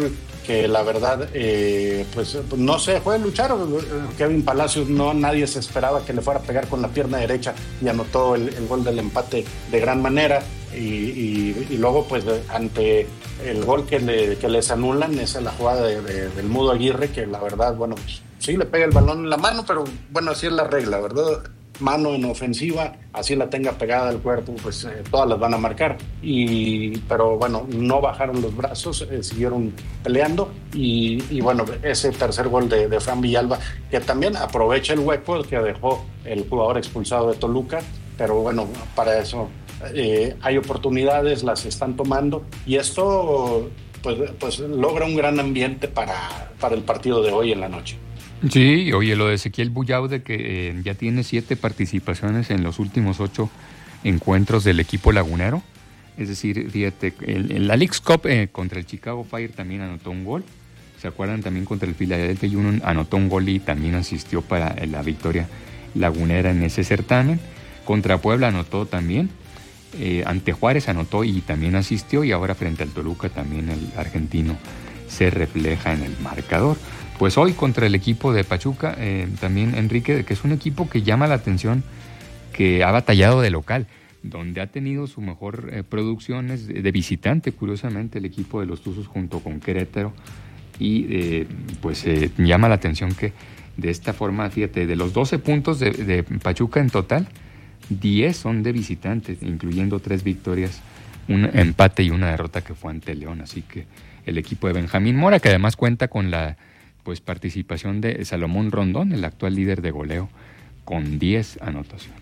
que la verdad, pues no se fue a luchar. Kevin Palacios, nadie se esperaba que le fuera a pegar con la pierna derecha y anotó el gol del empate de gran manera. Y luego, pues, ante el gol que les anulan, esa es la jugada del Mudo Aguirre, que la verdad, bueno, pues, sí le pega el balón en la mano, pero bueno, así es la regla, ¿verdad? Mano en ofensiva, así la tenga pegada al cuerpo, pues todas las van a marcar. Pero bueno, no bajaron los brazos, siguieron peleando y bueno, ese tercer gol de Fran Villalba, que también aprovecha el hueco que dejó el jugador expulsado de Toluca, pero bueno, para eso hay oportunidades, las están tomando y esto pues logra un gran ambiente para el partido de hoy en la noche. Sí, oye, lo de Ezequiel Bullaude, que ya tiene 7 participaciones en los últimos 8 encuentros del equipo lagunero. Es decir, fíjate, en la Leagues Cup contra el Chicago Fire también anotó un gol. ¿Se acuerdan? También contra el Philadelphia Union anotó un gol y también asistió para la victoria lagunera en ese certamen. Contra Puebla anotó también. Ante Juárez anotó y también asistió. Y ahora frente al Toluca también el argentino se refleja en el marcador. Pues hoy contra el equipo de Pachuca, también Enrique, que es un equipo que llama la atención, que ha batallado de local, donde ha tenido su mejor producciones de visitante, curiosamente, el equipo de los Tuzos junto con Querétaro, y pues llama la atención que de esta forma, fíjate, de los 12 puntos de Pachuca en total, 10 son de visitantes, incluyendo 3 victorias, un empate y una derrota que fue ante León. Así que el equipo de Benjamín Mora, que además cuenta con la participación de Salomón Rondón, el actual líder de goleo, con 10 anotaciones.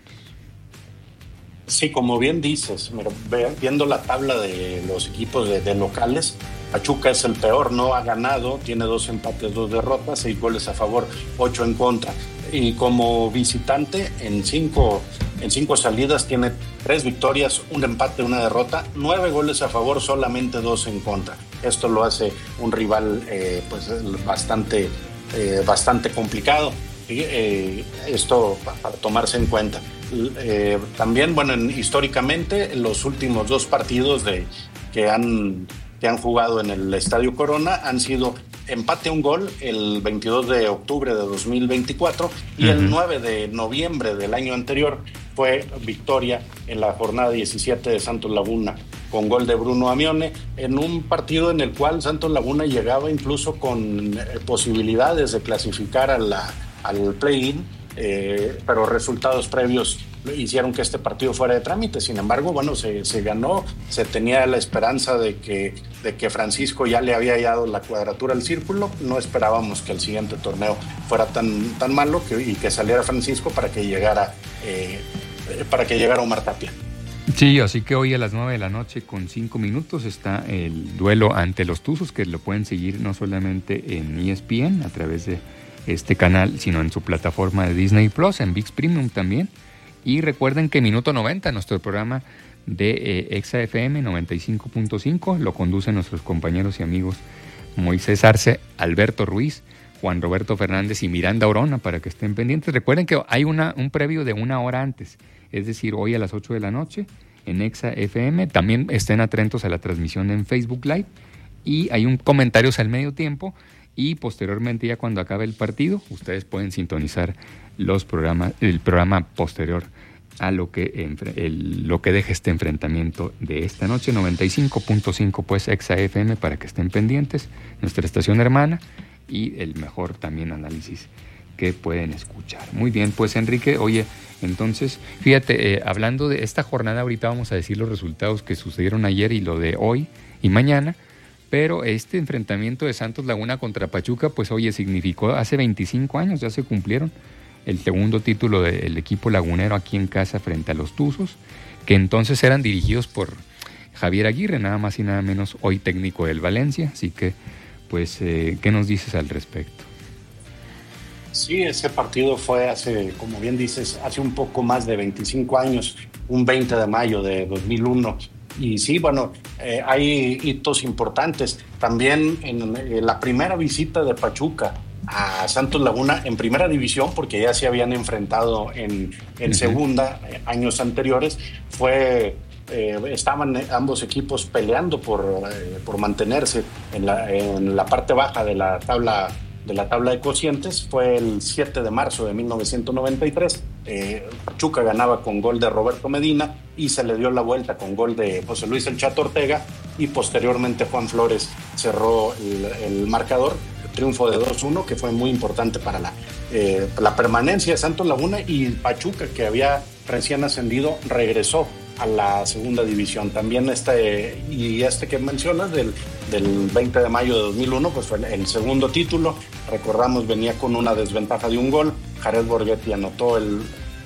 Sí, como bien dices, viendo la tabla de los equipos de locales, Pachuca es el peor, no ha ganado, tiene 2 empates, 2 derrotas, 6 goles a favor, 8 en contra. Y como visitante, en 5 salidas tiene 3 victorias, 1 empate, 1 derrota, 9 goles a favor, solamente 2 en contra. Esto lo hace un rival pues bastante complicado. Esto para tomarse en cuenta. También, bueno, históricamente los últimos 2 partidos que han jugado en el Estadio Corona han sido empate 1 gol el 22 de octubre de 2024 y el 9 de noviembre del año anterior fue victoria en la jornada 17 de Santos Laguna con gol de Bruno Amione, en un partido en el cual Santos Laguna llegaba incluso con posibilidades de clasificar al play-in, pero resultados previos hicieron que este partido fuera de trámite. Sin embargo, bueno, se ganó, se tenía la esperanza de que Francisco ya le había hallado la cuadratura al círculo. No esperábamos que el siguiente torneo fuera tan malo y que saliera Francisco para que llegara Omar Tapia. Sí, así que hoy a las 9 de la noche con 5 minutos está el duelo ante los Tuzos, que lo pueden seguir no solamente en ESPN a través de este canal, sino en su plataforma de Disney Plus, en ViX Premium también. Y recuerden que Minuto 90, nuestro programa de Exa FM 95.5, lo conducen nuestros compañeros y amigos Moisés Arce, Alberto Ruiz, Juan Roberto Fernández y Miranda Orona, para que estén pendientes. Recuerden que hay un previo de 1 hora antes, es decir, hoy a las 8 de la noche en Exa FM. También estén atentos a la transmisión en Facebook Live y hay un comentarios al medio tiempo. Y posteriormente, ya cuando acabe el partido, ustedes pueden sintonizar el programa posterior a lo que deje este enfrentamiento de esta noche. 95.5 pues Exa FM, para que estén pendientes, nuestra estación hermana, y el mejor también análisis que pueden escuchar. Muy bien, pues Enrique, oye, entonces, fíjate, hablando de esta jornada, ahorita vamos a decir los resultados que sucedieron ayer y lo de hoy y mañana. Pero este enfrentamiento de Santos Laguna contra Pachuca, pues oye, significó hace 25 años, ya se cumplieron, el segundo título del equipo lagunero aquí en casa frente a los Tuzos, que entonces eran dirigidos por Javier Aguirre, nada más y nada menos, hoy técnico del Valencia. Así que, pues, ¿qué nos dices al respecto? Sí, ese partido fue como bien dices, hace un poco más de 25 años, un 20 de mayo de 2001. Y sí, bueno, hay hitos importantes. También en la primera visita de Pachuca a Santos Laguna en primera división, porque ya se habían enfrentado en segunda años anteriores, fue estaban ambos equipos peleando por mantenerse en la parte baja de la tabla de cocientes. Fue el 7 de marzo de 1993. Pachuca ganaba con gol de Roberto Medina y se le dio la vuelta con gol de José Luis El Chato Ortega, y posteriormente Juan Flores cerró el marcador. Triunfo de 2-1 que fue muy importante para la permanencia de Santos Laguna, y Pachuca, que había recién ascendido, regresó a la segunda división. También este que mencionas del 20 de mayo de 2001, pues fue el segundo título. Recordamos, venía con una desventaja de un gol. Jared Borghetti anotó el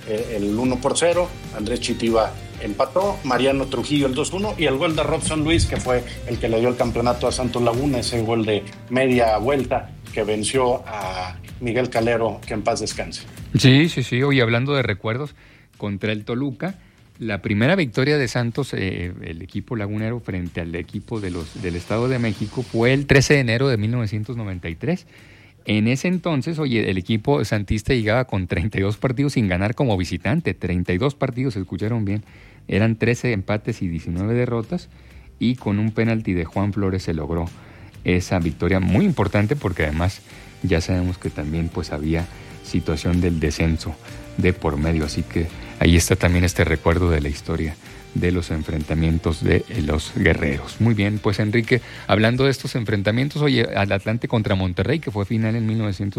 1-0, Andrés Chitiba empató, Mariano Trujillo el 2-1, y el gol de Robson Luis, que fue el que le dio el campeonato a Santos Laguna, ese gol de media vuelta que venció a Miguel Calero, que en paz descanse. Sí. Oye, hablando de recuerdos, contra el Toluca, la primera victoria de Santos, el equipo lagunero, frente al equipo del Estado de México, fue el 13 de enero de 1993. En ese entonces, oye, el equipo santista llegaba con 32 partidos sin ganar como visitante. 32 partidos, escucharon bien. Eran 13 empates y 19 derrotas. Y con un penalti de Juan Flores se logró esa victoria muy importante, porque además ya sabemos que también pues había situación del descenso de por medio. Así que ahí está también este recuerdo de la historia de los enfrentamientos de los guerreros. Muy bien, pues Enrique, hablando de estos enfrentamientos, oye, al Atlante contra Monterrey, que fue final en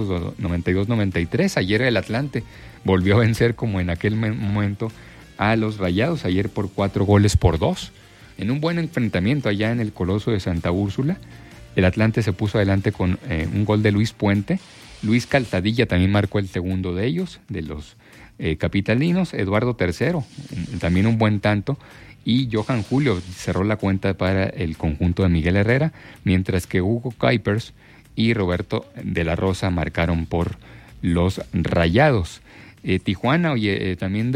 1992-93, ayer el Atlante volvió a vencer, como en aquel momento, a los Rayados, ayer por 4-2, en un buen enfrentamiento allá en el Coloso de Santa Úrsula. El Atlante se puso adelante con un gol de Luis Puente. Luis Calzadilla también marcó el segundo de ellos, de los capitalinos. Eduardo III, también un buen tanto, y Johan Julio cerró la cuenta para el conjunto de Miguel Herrera, mientras que Hugo Kuipers y Roberto de la Rosa marcaron por los Rayados. Tijuana, oye, también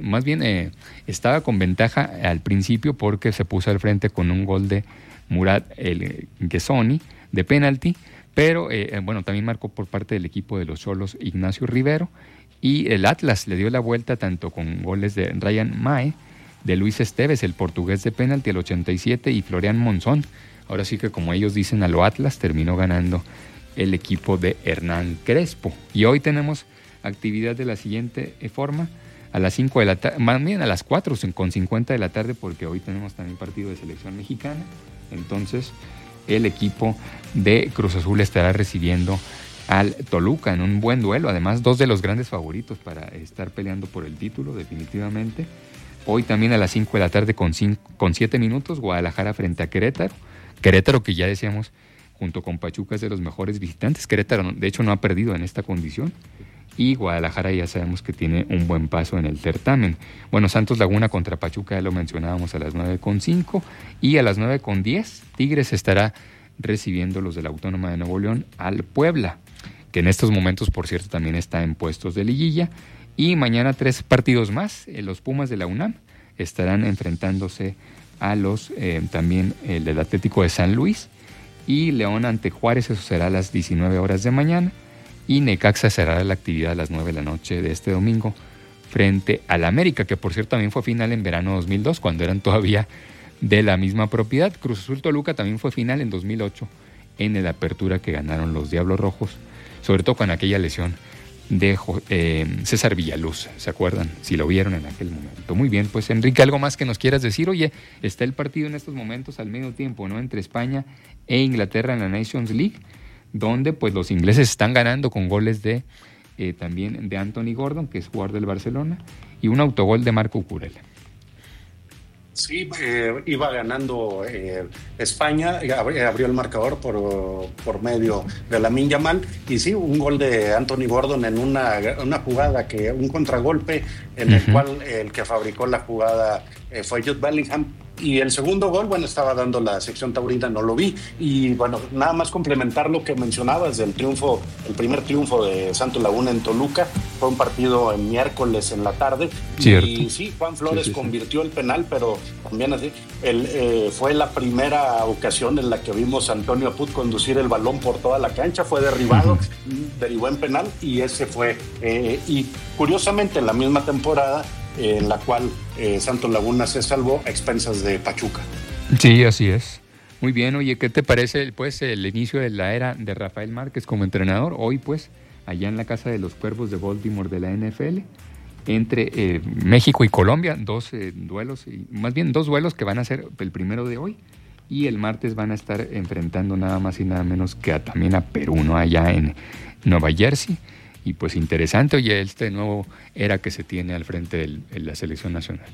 estaba con ventaja al principio, porque se puso al frente con un gol de Murad El Ghezoni de penalti, pero también marcó por parte del equipo de los Xolos Ignacio Rivero. Y el Atlas le dio la vuelta tanto con goles de Ryan Mae, de Luis Esteves, el portugués, de penalti al 87, y Florian Monzón. Ahora sí que, como ellos dicen, a lo Atlas, terminó ganando el equipo de Hernán Crespo. Y hoy tenemos actividad de la siguiente forma: a las 5 de la tarde, más bien a las 4:50 de la tarde, porque hoy tenemos también partido de selección mexicana. Entonces, el equipo de Cruz Azul estará recibiendo al Toluca en un buen duelo. Además, dos de los grandes favoritos para estar peleando por el título, definitivamente. Hoy también a las 5 de la tarde con 7 minutos, Guadalajara frente a Querétaro. Querétaro, que ya decíamos, junto con Pachuca, es de los mejores visitantes. Querétaro, de hecho, no ha perdido en esta condición. Y Guadalajara ya sabemos que tiene un buen paso en el certamen. Bueno, Santos Laguna contra Pachuca, ya lo mencionábamos, a las 9:05. Y a las 9:10, Tigres estará recibiendo, los de la Autónoma de Nuevo León, al Puebla, que en estos momentos, por cierto, también está en puestos de liguilla. Y mañana 3 partidos más. Los Pumas de la UNAM estarán enfrentándose a los también el del Atlético de San Luis, y León ante Juárez, eso será a las 19 horas de mañana, y Necaxa cerrará la actividad a las 9 de la noche de este domingo frente al América, que por cierto también fue final en verano 2002, cuando eran todavía de la misma propiedad. Cruz Azul Toluca también fue final en 2008 en el Apertura, que ganaron los Diablos Rojos, sobre todo con aquella lesión de César Villaluz, ¿se acuerdan? Si lo vieron en aquel momento. Muy bien, pues Enrique, ¿algo más que nos quieras decir? Oye, está el partido en estos momentos al medio tiempo, ¿no?, entre España e Inglaterra en la Nations League, donde pues los ingleses están ganando con goles de también de Anthony Gordon, que es jugador del Barcelona, y un autogol de Marco Curella. Sí, iba ganando España, abrió el marcador por medio de Lamine Yamal, y sí, un gol de Anthony Gordon en una jugada, un contragolpe en el cual el que fabricó la jugada fue Jude Bellingham. Y el segundo gol, estaba dando la sección taurina, no lo vi. Y nada más complementar lo que mencionabas del triunfo, el primer triunfo de Santos Laguna en Toluca. Fue un partido el miércoles en la tarde. Cierto. Y sí, Juan Flores convirtió el penal, pero también así, fue la primera ocasión en la que vimos a Antonio Apud conducir el balón por toda la cancha. Fue derribado, derivó en penal, y ese fue. Y curiosamente, en la misma temporada, en la cual Santos Laguna se salvó a expensas de Pachuca. Sí, así es. Muy bien, oye, ¿qué te parece pues el inicio de la era de Rafael Márquez como entrenador? Hoy pues, allá en la Casa de los Cuervos de Baltimore de la NFL, entre México y Colombia, dos duelos que van a ser el primero de hoy, y el martes van a estar enfrentando nada más y nada menos que también a Perú, ¿no? Allá en Nueva Jersey. Y pues interesante, oye, nuevo era que se tiene al frente de la selección nacional.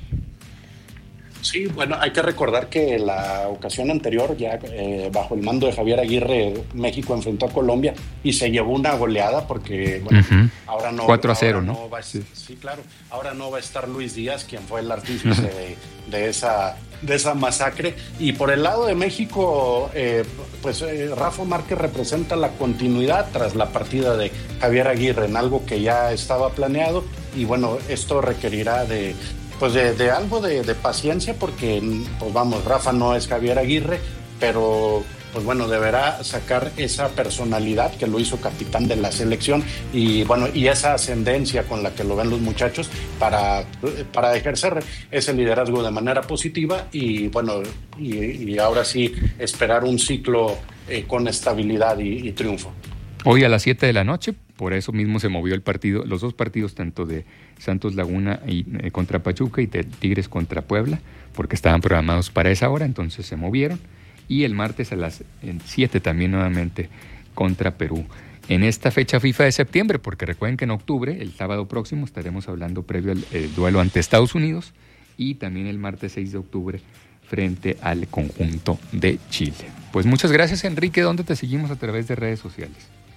Sí, bueno, hay que recordar que la ocasión anterior, ya bajo el mando de Javier Aguirre, México enfrentó a Colombia y se llevó una goleada porque, bueno, ahora no... 4-0, ¿no? Sí, claro. Ahora no va a estar Luis Díaz, quien fue el artífice de esa masacre. Y por el lado de México, Rafa Márquez representa la continuidad tras la partida de Javier Aguirre en algo que ya estaba planeado. Y bueno, esto requerirá de algo de paciencia porque, pues vamos, Rafa no es Javier Aguirre, pero pues bueno, deberá sacar esa personalidad que lo hizo capitán de la selección y bueno, y esa ascendencia con la que lo ven los muchachos para ejercer ese liderazgo de manera positiva y bueno, y ahora sí esperar un ciclo con estabilidad y triunfo. Hoy a las 7 de la noche, por eso mismo se movió el partido, los dos partidos, tanto de Santos Laguna y contra Pachuca y de Tigres contra Puebla, porque estaban programados para esa hora, entonces se movieron. Y el martes a las 7 también nuevamente contra Perú. En esta fecha FIFA de septiembre, porque recuerden que en octubre, el sábado próximo, estaremos hablando previo al duelo ante Estados Unidos y también el martes 6 de octubre frente al conjunto de Chile. Pues muchas gracias, Enrique. ¿Dónde te seguimos a través de redes sociales?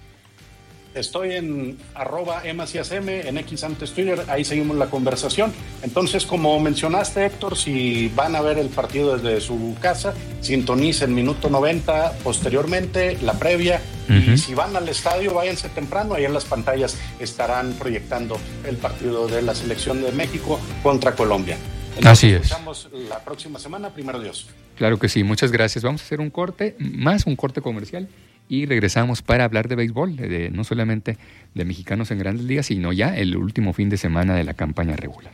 Estoy en @emacasm, en X antes Twitter, ahí seguimos la conversación. Entonces, como mencionaste, Héctor, si van a ver el partido desde su casa, sintonicen minuto 90, posteriormente la previa, y si van al estadio, váyanse temprano, ahí en las pantallas estarán proyectando el partido de la selección de México contra Colombia. Entonces, así es. Escuchamos la próxima semana, primero Dios. Claro que sí, muchas gracias. Vamos a hacer un corte comercial. Y regresamos para hablar de béisbol, no solamente de mexicanos en Grandes Ligas, sino ya el último fin de semana de la campaña regular.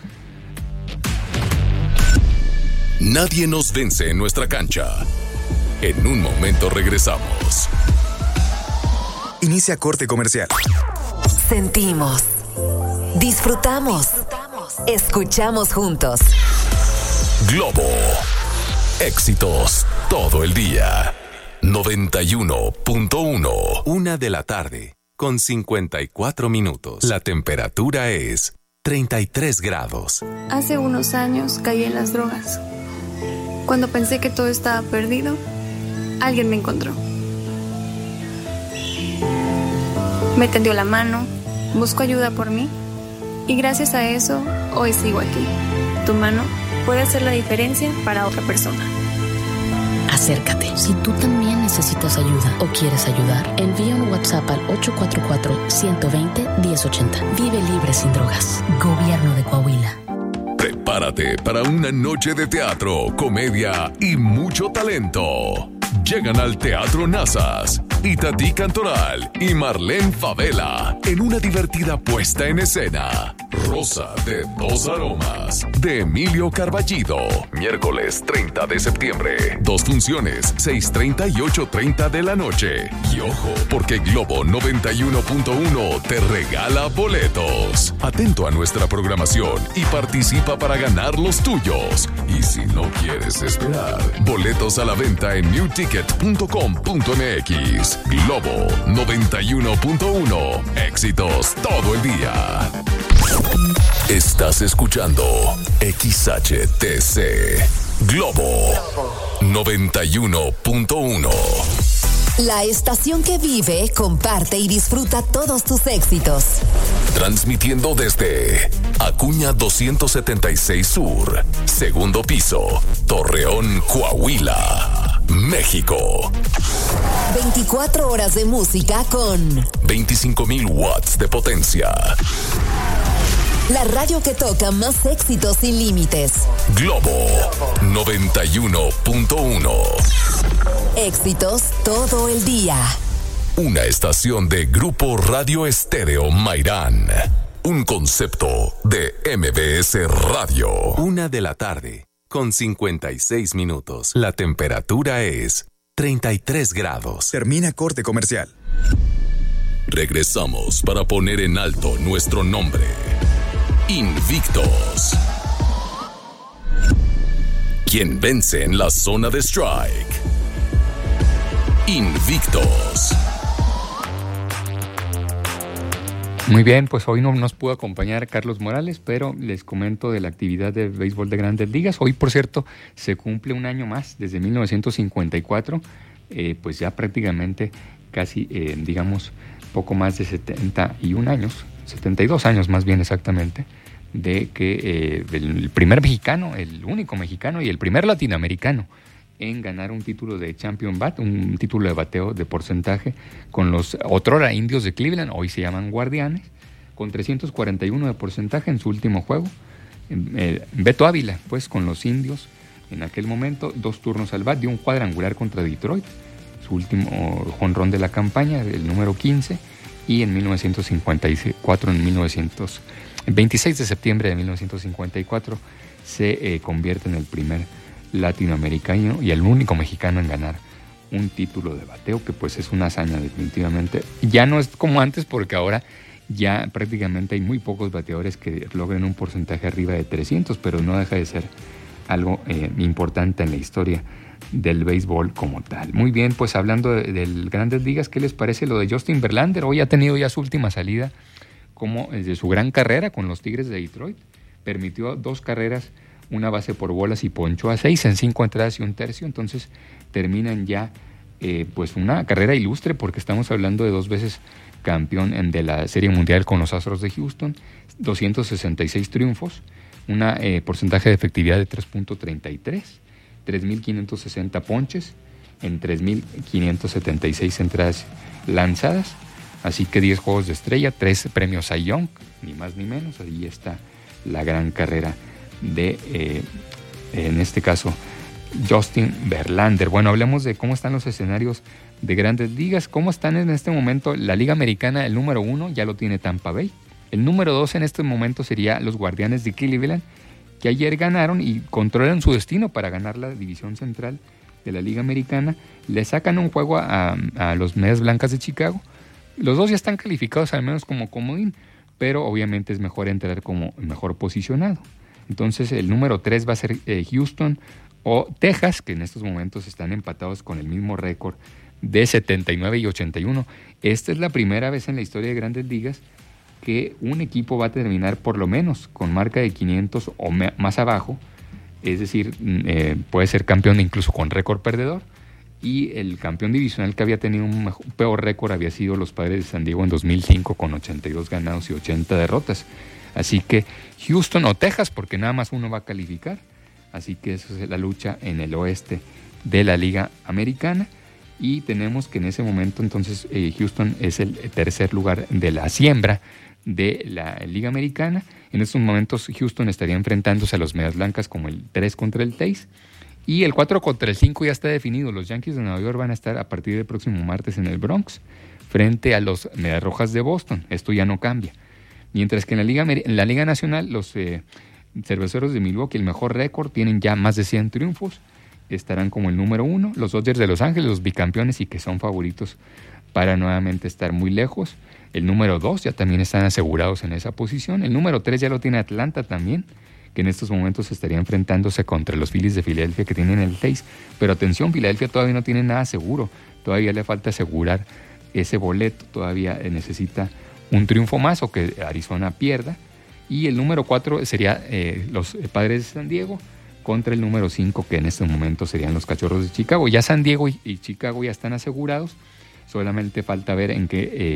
Nadie nos vence en nuestra cancha. En un momento regresamos. Inicia corte comercial. Sentimos, disfrutamos, escuchamos juntos. Globo. Éxitos todo el día. 91.1. 1 de la tarde, con 54 minutos. La temperatura es 33 grados. Hace unos años caí en las drogas. Cuando pensé que todo estaba perdido, alguien me encontró. Me tendió la mano, buscó ayuda por mí y gracias a eso, hoy sigo aquí. Tu mano puede hacer la diferencia para otra persona. Acércate. Si tú también necesitas ayuda o quieres ayudar, envía un WhatsApp al 844-120-1080. Vive libre sin drogas. Gobierno de Coahuila. Prepárate para una noche de teatro, comedia y mucho talento. Llegan al Teatro Nazas Itatí Cantoral y Marlene Favela en una divertida puesta en escena. Rosa de dos aromas, de Emilio Carballido. Miércoles 30 de septiembre. 2 funciones, 6:30 y 8:30 de la noche. Y ojo, porque Globo 91.1 te regala boletos. Atento a nuestra programación y participa para ganar los tuyos. Y si no quieres esperar, boletos a la venta en newticket.com.mx. Globo 91.1. Éxitos todo el día. Estás escuchando XHTC Globo 91.1. La estación que vive, comparte y disfruta todos tus éxitos. Transmitiendo desde Acuña 276 Sur, segundo piso, Torreón, Coahuila, México. 24 horas de música con 25,000 watts de potencia. La radio que toca más éxitos sin límites. Globo 91.1. Éxitos todo el día. Una estación de Grupo Radio Estéreo Mairán. Un concepto de MBS Radio. 1:00 con 56 minutos. La temperatura es 33 grados. Termina corte comercial. Regresamos para poner en alto nuestro nombre. Invictos. ¿Quién vence en la zona de strike? Invictos. Muy bien, pues hoy no nos pudo acompañar Carlos Morales, pero les comento de la actividad de béisbol de Grandes Ligas. Hoy, por cierto, se cumple un año más, desde 1954, pues ya prácticamente casi, digamos, poco más de 71 años, 72 años más bien exactamente, de que el primer mexicano, el único mexicano y el primer latinoamericano en ganar un título de Champion Bat, un título de bateo de porcentaje con los otrora Indios de Cleveland, hoy se llaman Guardianes, con 341 de porcentaje en su último juego. Beto Ávila, pues con los Indios, en aquel momento, 2 turnos al bat, dio un cuadrangular contra Detroit, su último jonrón de la campaña, el número 15, y en 1954, 26 de septiembre de 1954, se convierte en el primer latinoamericano y el único mexicano en ganar un título de bateo, que pues es una hazaña definitivamente. Ya no es como antes, porque ahora ya prácticamente hay muy pocos bateadores que logren un porcentaje arriba de 300, pero no deja de ser algo importante en la historia del béisbol como tal. Muy bien, pues hablando de Grandes Ligas, ¿qué les parece lo de Justin Verlander? Hoy ha tenido ya su última salida como de su gran carrera con los Tigres de Detroit. Permitió 2 carreras, una base por bolas y ponchó a 6 en 5 entradas y 1/3. Entonces terminan ya pues una carrera ilustre, porque estamos hablando de 2 veces campeón de la Serie Mundial con los Astros de Houston, 266 triunfos, un porcentaje de efectividad de 3.33, 3.560 ponches en 3.576 entradas lanzadas. Así que 10 juegos de estrella, 3 premios Cy Young, ni más ni menos. Ahí está la gran carrera de, en este caso, Justin Verlander. Bueno, hablemos de cómo están los escenarios de Grandes Ligas. ¿Cómo están en este momento? La Liga Americana, el número 1 ya lo tiene Tampa Bay. El número 2 en este momento sería los Guardianes de Cleveland, que ayer ganaron y controlan su destino para ganar la división central de la Liga Americana. Le sacan un juego a los Medias Blancas de Chicago. Los 2 ya están calificados al menos como comodín, pero obviamente es mejor entrar como mejor posicionado. Entonces el número 3 va a ser Houston o Texas, que en estos momentos están empatados con el mismo récord de 79 y 81. Esta es la primera vez en la historia de Grandes Ligas que un equipo va a terminar por lo menos con marca de 500 o más abajo, es decir, puede ser campeón incluso con récord perdedor. Y el campeón divisional que había tenido un peor récord había sido los Padres de San Diego en 2005 con 82 ganados y 80 derrotas. Así que Houston o Texas, porque nada más uno va a calificar. Así que eso es la lucha en el oeste de la Liga Americana. Y tenemos que en ese momento entonces Houston es el tercer lugar de la siembra de la Liga Americana. En estos momentos Houston estaría enfrentándose a los Medias Blancas como el 3 contra el 6. Y el 4 contra el 5 ya está definido. Los Yankees de Nueva York van a estar a partir del próximo martes en el Bronx frente a los Medias Rojas de Boston. Esto ya no cambia. Mientras que en la Liga Nacional, los Cerveceros de Milwaukee, el mejor récord, tienen ya más de 100 triunfos. Estarán como el número 1. Los Dodgers de Los Ángeles, los bicampeones y que son favoritos para nuevamente estar muy lejos. El número 2 ya también están asegurados en esa posición. El número 3 ya lo tiene Atlanta también, que en estos momentos estaría enfrentándose contra los Phillies de Filadelfia, que tienen el 6. Pero atención, Filadelfia todavía no tiene nada seguro. Todavía le falta asegurar ese boleto. Todavía necesita un triunfo más o que Arizona pierda. Y el número 4 sería los Padres de San Diego contra el número 5, que en estos momentos serían los Cachorros de Chicago. Ya San Diego y Chicago ya están asegurados. Solamente falta ver en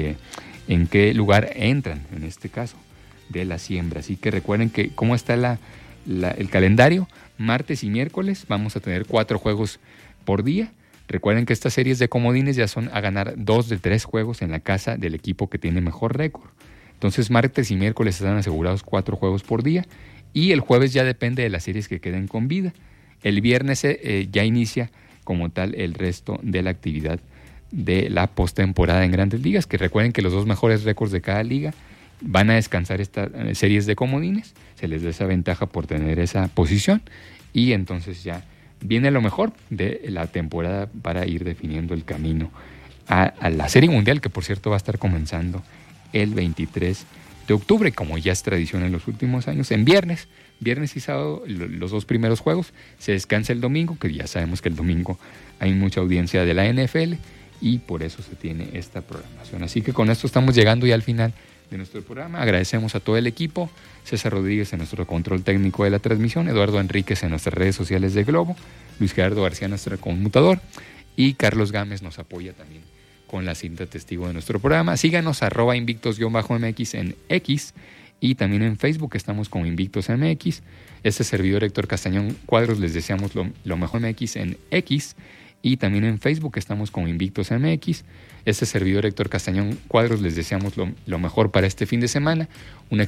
qué lugar entran, en este caso, de la siembra. Así que recuerden que cómo está el calendario. Martes y miércoles vamos a tener 4 juegos por día. Recuerden que estas series de comodines ya son a ganar 2 de 3 juegos en la casa del equipo que tiene mejor récord. Entonces martes y miércoles están asegurados 4 juegos por día. Y el jueves ya depende de las series que queden con vida. El viernes ya inicia como tal el resto de la actividad de la postemporada en Grandes Ligas, que recuerden que los 2 mejores récords de cada liga van a descansar estas series de comodines, se les da esa ventaja por tener esa posición y entonces ya viene lo mejor de la temporada para ir definiendo el camino a la Serie Mundial, que por cierto va a estar comenzando el 23 de octubre, como ya es tradición en los últimos años, en viernes y sábado, los 2 primeros juegos, se descansa el domingo, que ya sabemos que el domingo hay mucha audiencia de la NFL y por eso se tiene esta programación. Así que con esto estamos llegando ya al final de nuestro programa. Agradecemos a todo el equipo, César Rodríguez en nuestro control técnico de la transmisión, Eduardo Enríquez en nuestras redes sociales de Globo, Luis Gerardo García nuestro conmutador y Carlos Gámez nos apoya también con la cinta testigo de nuestro programa. Síganos @invictos_MX en X y también en Facebook estamos como Invictos MX. Este servidor Héctor Castañón Cuadros les deseamos lo mejor MX en X y también en Facebook estamos como Invictos MX. Este servidor Héctor Castañón Cuadros les deseamos lo mejor para este fin de semana.